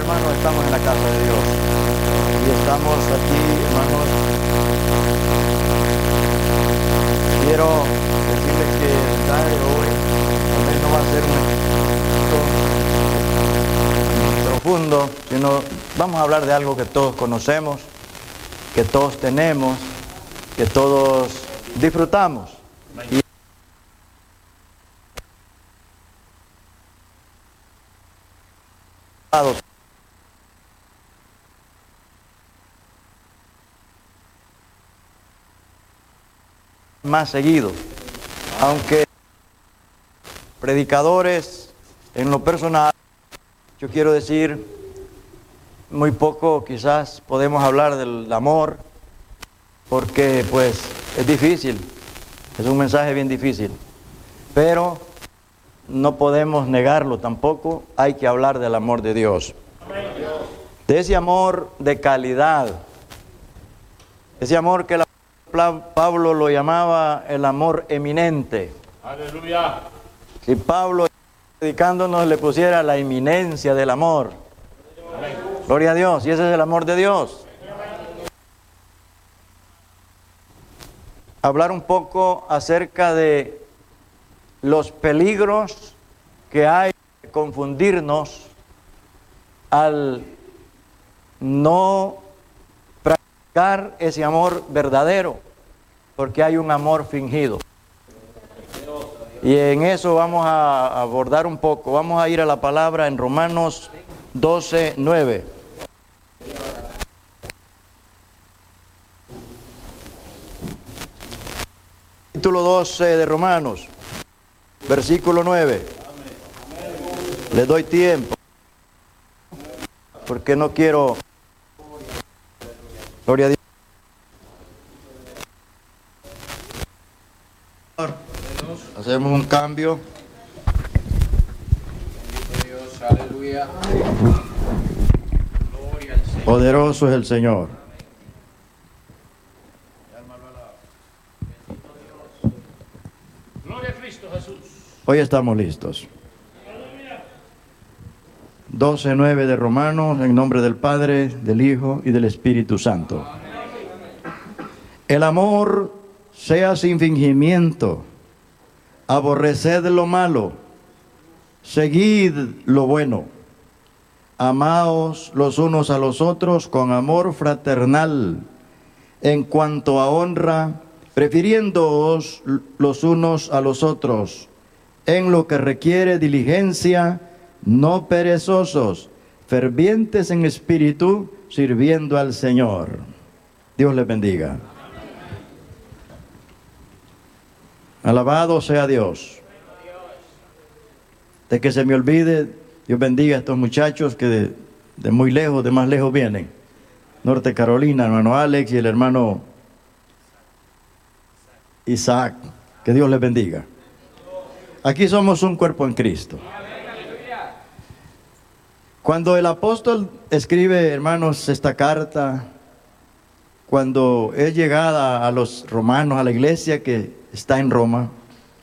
hermanos, estamos en la casa de Dios y estamos aquí, hermanos. Quiero decirles que el mensaje de hoy tal vez no va a ser un profundo, sino vamos a hablar de algo que todos conocemos, que todos tenemos, que todos disfrutamos. Y más seguido, aunque predicadores en lo personal, yo quiero decir, muy poco quizás podemos hablar del amor, porque pues es difícil, es un mensaje bien difícil, pero no podemos negarlo tampoco, hay que hablar del amor de Dios, de ese amor de calidad, ese amor que Pablo lo llamaba el amor eminente. Aleluya. Si Pablo predicándonos le pusiera la eminencia del amor. Gloria a Dios, y ese es el amor de Dios. Hablar un poco acerca de los peligros que hay de confundirnos al no practicar ese amor verdadero, porque hay un amor fingido. Y en eso vamos a abordar un poco. Vamos a ir a la palabra en Romanos 12:9. Capítulo 12 de Romanos, versículo 9. Les doy tiempo, porque no quiero... Gloria a Dios. Hacemos un cambio. Dios, aleluya. Gloria al Señor. Poderoso es el Señor. Gloria a Cristo Jesús. Hoy estamos listos. 12:9 de Romanos, en nombre del Padre, del Hijo y del Espíritu Santo. El amor sea sin fingimiento, aborreced lo malo, seguid lo bueno, amaos los unos a los otros con amor fraternal, en cuanto a honra, prefiriéndoos los unos a los otros, en lo que requiere diligencia, no perezosos, fervientes en espíritu, sirviendo al Señor. Dios les bendiga. Alabado sea Dios. De que se me olvide, Dios bendiga a estos muchachos que de muy lejos, de más lejos vienen. Norte Carolina, hermano Alex y el hermano Isaac. Que Dios les bendiga. Aquí somos un cuerpo en Cristo. Cuando el apóstol escribe, hermanos, esta carta, cuando es llegada a los romanos, a la iglesia que está en Roma,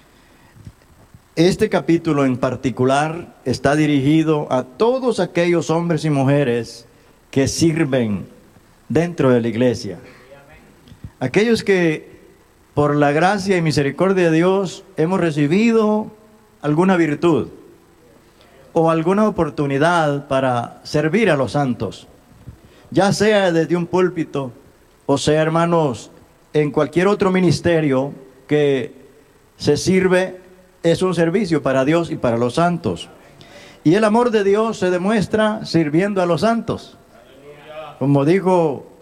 este capítulo en particular está dirigido a todos aquellos hombres y mujeres que sirven dentro de la iglesia. Aquellos que por la gracia y misericordia de Dios hemos recibido alguna virtud o alguna oportunidad para servir a los santos, ya sea desde un púlpito, o sea, hermanos, en cualquier otro ministerio que se sirve, es un servicio para Dios y para los santos. Y el amor de Dios se demuestra sirviendo a los santos. Como dijo